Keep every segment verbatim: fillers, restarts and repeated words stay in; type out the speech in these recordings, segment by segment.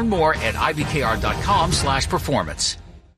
Learn more at ivkr.com slash performance.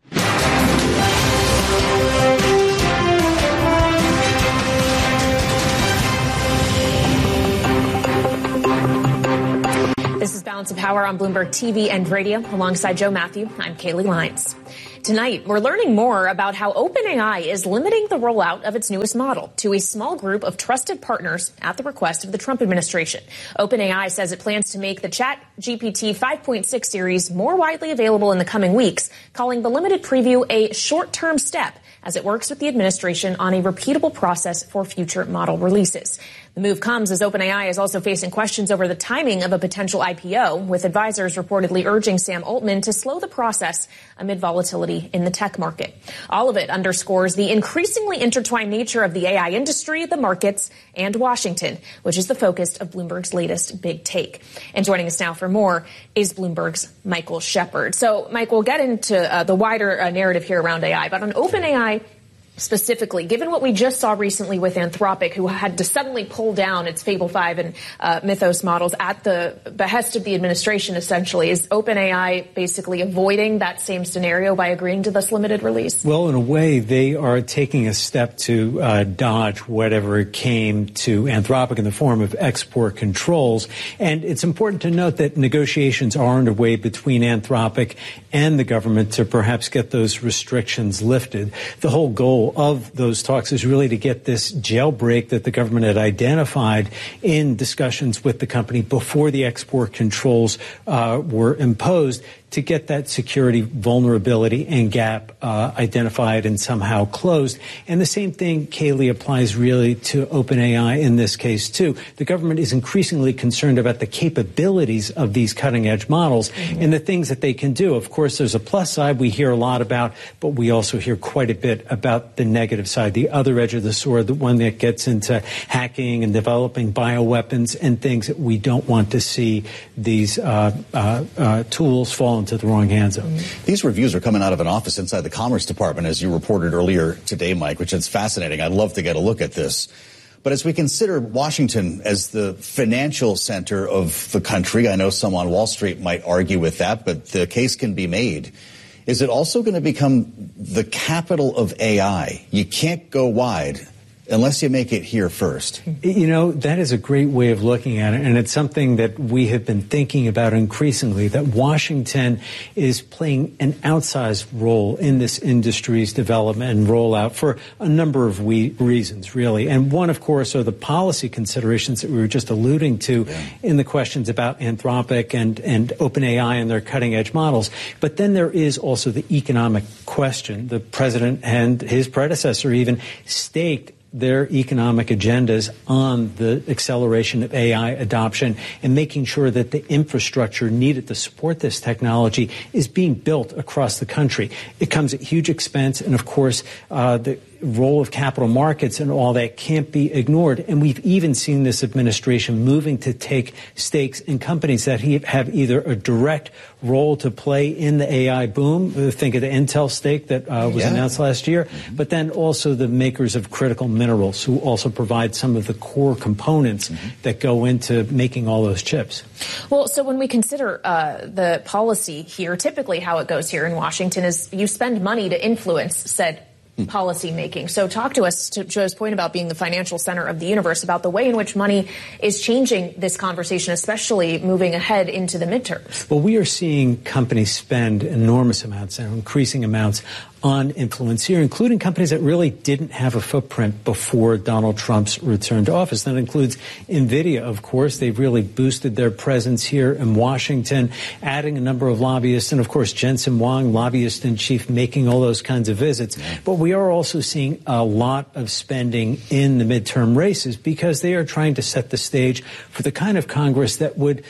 This is Balance of Power on Bloomberg T V and radio. Alongside Joe Matthew, I'm Kaylee Lyons. Tonight, we're learning more about how OpenAI is limiting the rollout of its newest model to a small group of trusted partners at the request of the Trump administration. OpenAI says it plans to make the ChatGPT five point six series more widely available in the coming weeks, calling the limited preview a short-term step as it works with the administration on a repeatable process for future model releases. The move comes as OpenAI is also facing questions over the timing of a potential I P O, with advisors reportedly urging Sam Altman to slow the process amid volatility in the tech market. All of it underscores the increasingly intertwined nature of the A I industry, the markets, and Washington, which is the focus of Bloomberg's latest big take. And joining us now for more is Bloomberg's Michael Shepard. So, Mike, we'll get into uh, the wider uh, narrative here around A I, but on OpenAI specifically, given what we just saw recently with Anthropic, who had to suddenly pull down its Fable five and uh, Mythos models at the behest of the administration, essentially, is OpenAI basically avoiding that same scenario by agreeing to this limited release? Well, in a way, they are taking a step to uh, dodge whatever came to Anthropic in the form of export controls. And it's important to note that negotiations are underway between Anthropic and the government to perhaps get those restrictions lifted. The whole goal of those talks is really to get this jailbreak that the government had identified in discussions with the company before the export controls uh, were imposed, to get that security vulnerability and gap uh, identified and somehow closed. And the same thing, Kaylee, applies really to OpenAI in this case, too. The government is increasingly concerned about the capabilities of these cutting-edge models mm-hmm. and the things that they can do. Of course, there's a plus side we hear a lot about, but we also hear quite a bit about the negative side, the other edge of the sword, the one that gets into hacking and developing bioweapons and things that we don't want to see these uh, uh, uh, tools fall into the wrong hands of. These reviews are coming out of an office inside the Commerce Department, as you reported earlier today, Mike, which is fascinating. I'd love to get a look at this. But as we consider Washington as the financial center of the country, I know some on Wall Street might argue with that, but the case can be made. Is it also going to become the capital of A I? You can't go wide unless you make it here first. You know, that is a great way of looking at it, and it's something that we have been thinking about increasingly, that Washington is playing an outsized role in this industry's development and rollout for a number of we- reasons, really. And one, of course, are the policy considerations that we were just alluding to yeah. in the questions about Anthropic and, and OpenAI and their cutting-edge models. But then there is also the economic question. The president and his predecessor even staked their economic agendas on the acceleration of A I adoption and making sure that the infrastructure needed to support this technology is being built across the country. It comes at huge expense, and of course, uh, the role of capital markets and all that can't be ignored. And we've even seen this administration moving to take stakes in companies that have either a direct role to play in the A I boom. Think of the Intel stake that uh, was yeah. announced last year, mm-hmm. but then also the makers of critical minerals, who also provide some of the core components mm-hmm. that go into making all those chips. Well, so when we consider uh, the policy here, typically how it goes here in Washington is you spend money to influence said policy making. So talk to us, to Joe's point about being the financial center of the universe, about the way in which money is changing this conversation, especially moving ahead into the midterms. Well, we are seeing companies spend enormous amounts and increasing amounts on influence here, including companies that really didn't have a footprint before Donald Trump's return to office. That includes NVIDIA, of course. They've really boosted their presence here in Washington, adding a number of lobbyists, and of course Jensen Huang, lobbyist in chief, making all those kinds of visits. Yeah. But we are also seeing a lot of spending in the midterm races because they are trying to set the stage for the kind of Congress that would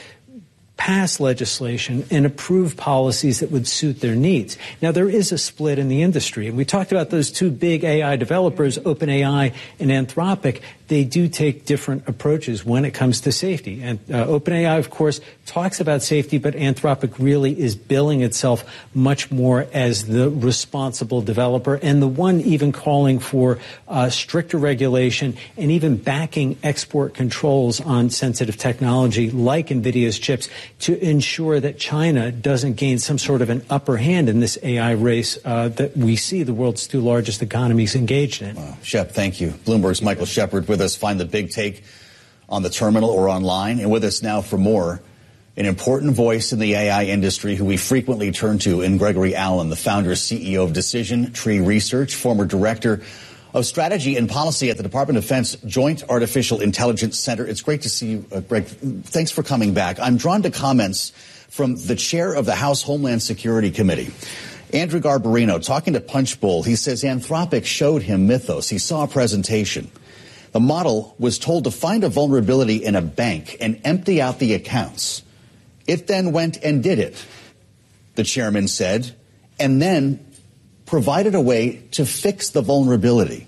pass legislation and approve policies that would suit their needs. Now, there is a split in the industry, and we talked about those two big A I developers, OpenAI and Anthropic. they do take different approaches when it comes to safety. And uh, OpenAI, of course, talks about safety, but Anthropic really is billing itself much more as the responsible developer and the one even calling for uh, stricter regulation and even backing export controls on sensitive technology like NVIDIA's chips to ensure that China doesn't gain some sort of an upper hand in this A I race uh, that we see the world's two largest economies engaged in. Wow. Shep, thank you. Bloomberg's Michael Shepard with us. Find the big take on the terminal or online. And with us now for more, an important voice in the A I industry who we frequently turn to in Gregory Allen, the founder and C E O of Decision Tree Research, former director of strategy and policy at the Department of Defense Joint Artificial Intelligence Center. It's great to see you, uh, Greg. Thanks for coming back. I'm drawn to comments from the chair of the House Homeland Security Committee, Andrew Garbarino, talking to Punchbowl. He says Anthropic showed him Mythos. He saw a presentation. The model was told to find a vulnerability in a bank and empty out the accounts. It then went and did it, the chairman said, and then provided a way to fix the vulnerability.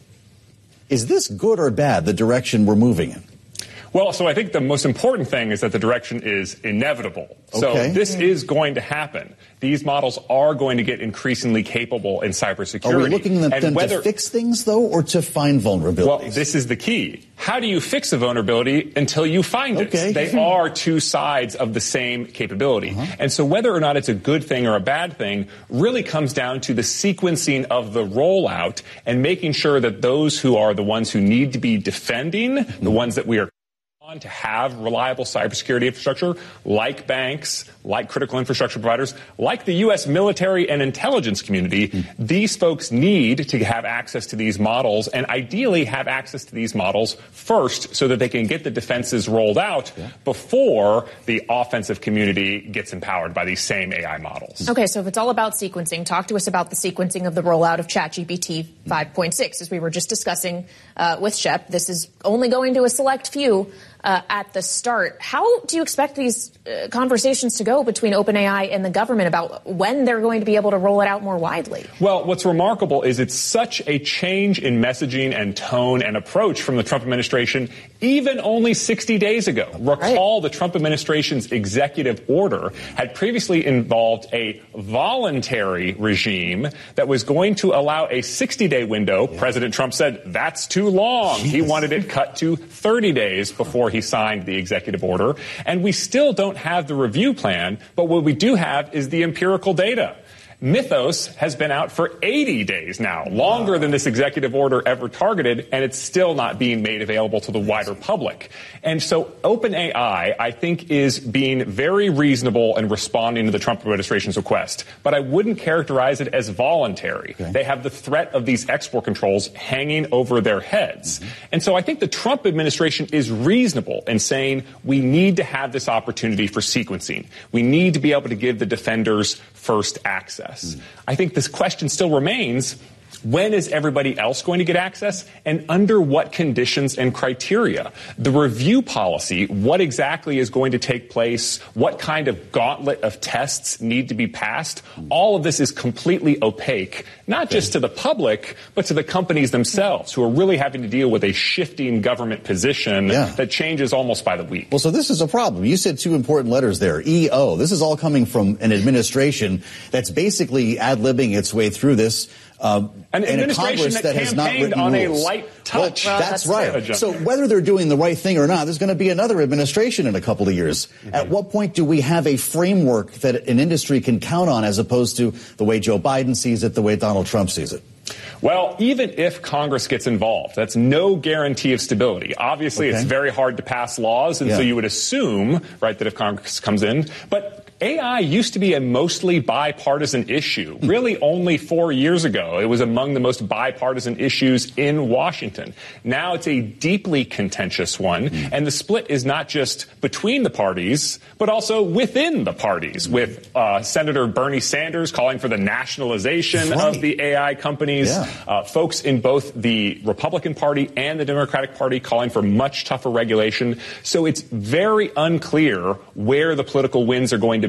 Is this good or bad, the direction we're moving in? Well, so I think the most important thing is that the direction is inevitable. So okay. This is going to happen. These models are going to get increasingly capable in cybersecurity. Are we looking at them whether, to fix things, though, or to find vulnerabilities? Well, this is the key. How do you fix a vulnerability until you find okay. it? They are two sides of the same capability. Uh-huh. And so whether or not it's a good thing or a bad thing really comes down to the sequencing of the rollout and making sure that those who are the ones who need to be defending, mm-hmm. the ones that we are to have reliable cybersecurity infrastructure, like banks, like critical infrastructure providers, like the U S military and intelligence community, mm-hmm. these folks need to have access to these models and ideally have access to these models first so that they can get the defenses rolled out yeah. before the offensive community gets empowered by these same A I models. Okay, so if it's all about sequencing, talk to us about the sequencing of the rollout of ChatGPT five point six. As we were just discussing uh, with Shep, this is only going to a select few Uh, at the start. How do you expect these uh, conversations to go between OpenAI and the government about when they're going to be able to roll it out more widely? Well, what's remarkable is it's such a change in messaging and tone and approach from the Trump administration even only sixty days ago. Recall right. the Trump administration's executive order had previously involved a voluntary regime that was going to allow a sixty-day window. Yeah. President Trump said that's too long. Yes. He wanted it cut to thirty days before he signed the executive order. And we still don't have the review plan, but what we do have is the empirical data. Mythos has been out for eighty days now, longer than this executive order ever targeted, and it's still not being made available to the wider public. And so OpenAI, I think, is being very reasonable in responding to the Trump administration's request. But I wouldn't characterize it as voluntary. Okay. They have the threat of these export controls hanging over their heads. Mm-hmm. And so I think the Trump administration is reasonable in saying we need to have this opportunity for sequencing. We need to be able to give the defenders first access. Mm. I think this question still remains, when is everybody else going to get access and under what conditions and criteria? The review policy, what exactly is going to take place, what kind of gauntlet of tests need to be passed, all of this is completely opaque, not okay. just to the public, but to the companies themselves who are really having to deal with a shifting government position yeah. that changes almost by the week. Well, so this is a problem. You said two important letters there, E O. This is all coming from an administration that's basically ad-libbing its way through this. Uh, An and administration a Congress that, that has not written on rules. a light touch. Well, well, that's, that's right. So whether they're doing the right thing or not, there's going to be another administration in a couple of years. Mm-hmm. At what point do we have a framework that an industry can count on as opposed to the way Joe Biden sees it, the way Donald Trump sees it? Well, even if Congress gets involved, that's no guarantee of stability. Obviously, okay. it's very hard to pass laws, and yeah. so you would assume, right, that if Congress comes in. But A I used to be a mostly bipartisan issue. Really only four years ago, it was among the most bipartisan issues in Washington. Now it's a deeply contentious one, mm. and the split is not just between the parties, but also within the parties, mm. with uh, Senator Bernie Sanders calling for the nationalization right. of the A I companies, yeah. uh, folks in both the Republican Party and the Democratic Party calling for much tougher regulation. So it's very unclear where the political winds are going to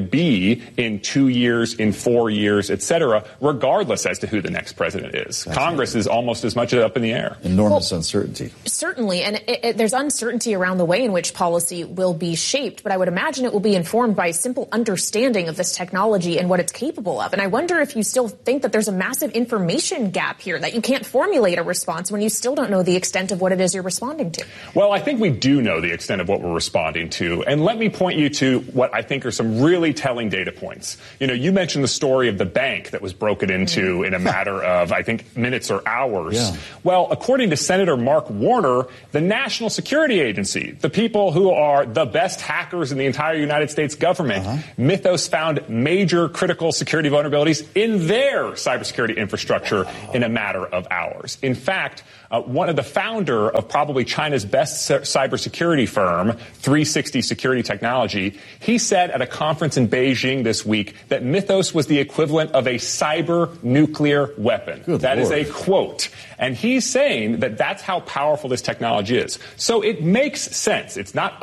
be in two years, in four years, et cetera, regardless as to who the next president is. That's Congress right. is almost as much up in the air. Enormous well, uncertainty. Certainly, and it, it, there's uncertainty around the way in which policy will be shaped, but I would imagine it will be informed by a simple understanding of this technology and what it's capable of. And I wonder if you still think that there's a massive information gap here, that you can't formulate a response when you still don't know the extent of what it is you're responding to. Well, I think we do know the extent of what we're responding to. And let me point you to what I think are some really telling data points. You know, you mentioned the story of the bank that was broken into mm. in a matter of, I think, minutes or hours. Yeah. Well, according to Senator Mark Warner, the National Security Agency, the people who are the best hackers in the entire United States government, uh-huh. Mythos found major critical security vulnerabilities in their cybersecurity infrastructure in a matter of hours. In fact, uh, one of the founder of probably China's best cybersecurity firm, three sixty Security Technology, he said at a conference in Beijing this week that Mythos was the equivalent of a cyber nuclear weapon. Good that Lord. is a quote. And he's saying that that's how powerful this technology is. So it makes sense. It's not